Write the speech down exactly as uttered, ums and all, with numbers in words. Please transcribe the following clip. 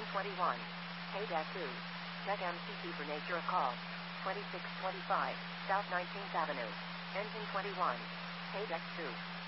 twenty-one. Hey two. Check M C T for nature of call. twenty-six twenty-five, South nineteenth Avenue. Engine twenty-one. Hey two.